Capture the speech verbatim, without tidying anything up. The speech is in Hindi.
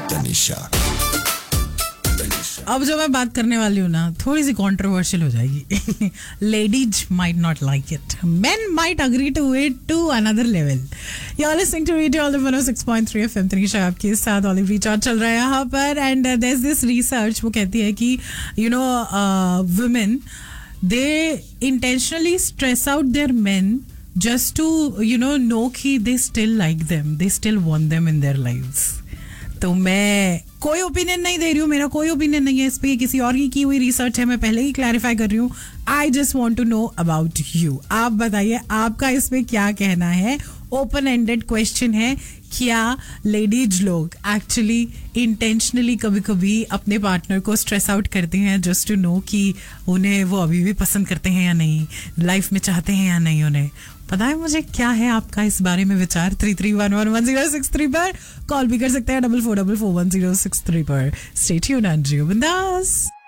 तनिषा। अब जो मैं बात करने वाली हूँ ना, थोड़ी सी कंट्रोवर्शियल हो जाएगी. Ladies might not like it, main might agree to it to another level. You are listening to radio all the one O six point three FM. Tanisha आपके साथ ऑलिव रिचार्ज चल रहा है यहाँ पर. And there is this research, वो कहती है कि you know women they intentionally stress out their main just to you know know कि they still like them, they still want them in their lives. तो मैं कोई ओपिनियन नहीं दे रही हूँ, मेरा कोई ओपिनियन नहीं है इस पे, किसी और की की हुई रिसर्च है, मैं पहले ही क्लैरिफाई कर रही हूँ. I just want to know about you. आप बताइए आपका इस पे क्या कहना है. ओपन एंडेड क्वेश्चन है. क्या लेडीज लोग एक्चुअली इंटेंशनली कभी कभी अपने पार्टनर को स्ट्रेस आउट करते हैं जस्ट टू नो कि उन्हें वो अभी भी पसंद करते हैं या नहीं, लाइफ में चाहते हैं या नहीं उन्हें. पता है मुझे क्या है आपका इस बारे में विचार. Three three one one one zero six three पर कॉल भी कर सकते हैं, double four double four one zero six three पर. स्टे ट्यून्ड एंड जियो बिंदास.